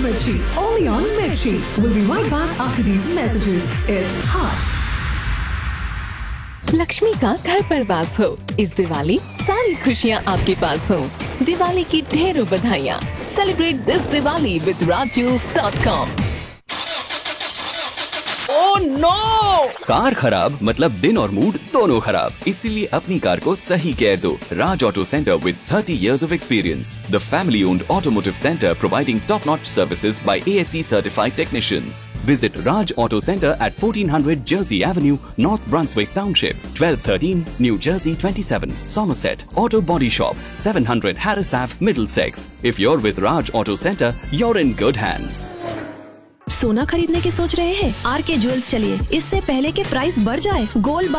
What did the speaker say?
Mirchi, only on Mirchi. We'll be right back after these messages. It's hot. Lakshmi का घर पर वास हो। इस दिवाली सारी खुशियाँ आपके पास हो। दिवाली की ढेरों बधाइयाँ। Celebrate this Diwali with rajjewels.com. Oh no! Car खराब मतलब दिन और मूड दोनों खराब, इसीलिए अपनी कार को सही केयर दो। Raj Auto Center with 30 years of experience, the family-owned automotive center providing top-notch services by ASE certified technicians. Visit Raj Auto Center at 1400 Jersey Avenue, North Brunswick Township, 1213 New Jersey 27, Somerset. Auto Body Shop, 700 Harris Ave, Middlesex. If you're with Raj Auto Center, you're in good hands. सोना खरीदने की सोच रहे हैं? Are के jewels चलिए, इससे पहले के प्राइस बढ़ जाए। गोल्ड